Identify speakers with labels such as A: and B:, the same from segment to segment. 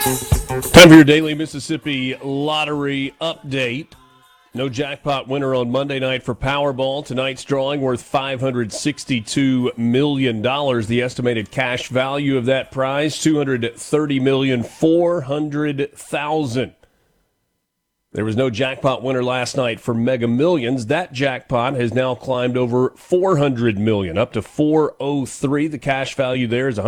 A: Time for your daily Mississippi Lottery update. No jackpot winner on Monday night for Powerball. Tonight's drawing worth $562 million. The estimated cash value of that prize, $230,400,000. There was no jackpot winner last night for Mega Millions. That jackpot has now climbed over $400 million, up to $403. The cash value there is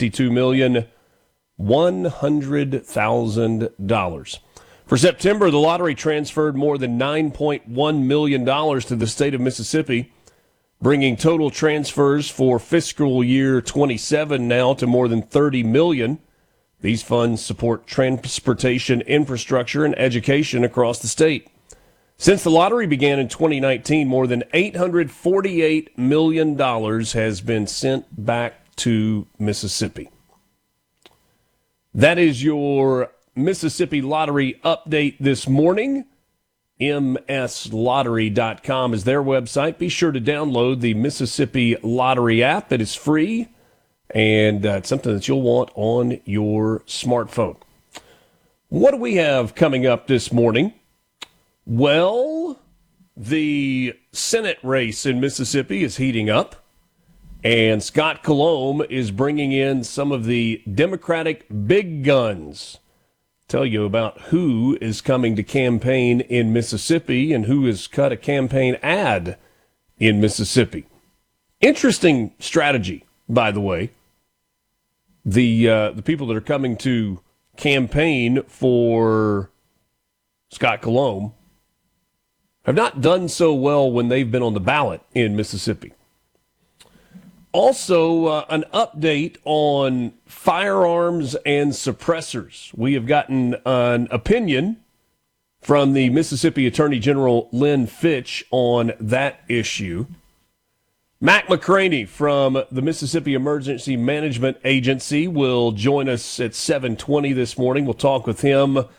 A: $162,100,000. For September, the lottery transferred more than $9.1 million to the state of Mississippi, bringing total transfers for fiscal year 27 now to more than $30 million. These funds support transportation infrastructure and education across the state. Since the lottery began in 2019, more than $848 million has been sent back to Mississippi. That is your Mississippi Lottery update this morning. MSLottery.com is their website. Be sure to download the Mississippi Lottery app. It is free, and it's something that you'll want on your smartphone. What do we have coming up this morning? Well, the Senate race in Mississippi is heating up, and Scott Colomb is bringing in some of the Democratic big guns. Tell you about who is coming to campaign in Mississippi and who has cut a campaign ad in Mississippi. Interesting strategy, by the way. The people that are coming to campaign for Scott Colomb have not done so well when they've been on the ballot in Mississippi. Also, an update on firearms and suppressors. We have gotten an opinion from the Mississippi Attorney General Lynn Fitch on that issue. Mac McCraney from the Mississippi Emergency Management Agency will join us at 7:20 this morning. We'll talk with him